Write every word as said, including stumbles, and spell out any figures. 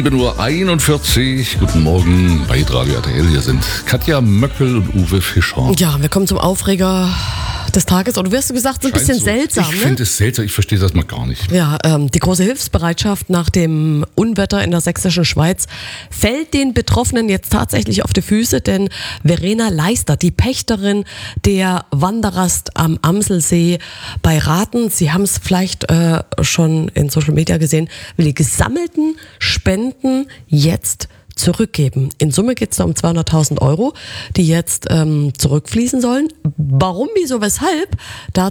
sieben Uhr einundvierzig. Guten Morgen bei Radio R T L. Hier sind Katja Möckel und Uwe Fischer. Ja, wir kommen zum Aufreger des Tages. Oder du wirst gesagt, so ein bisschen so. seltsam. Ich ne? finde es seltsam, ich verstehe das mal gar nicht. Ja, ähm, die große Hilfsbereitschaft nach dem Unwetter in der sächsischen Schweiz fällt den Betroffenen jetzt tatsächlich auf die Füße, denn Verena Leister, die Pächterin der Wanderrast am Amselsee bei Rathen, Sie haben es vielleicht äh, schon in Social Media gesehen, will die gesammelten Spenden jetzt zurückgeben. In Summe geht es da um zweihunderttausend Euro, die jetzt ähm, zurückfließen sollen. Warum, wieso, weshalb? Dazu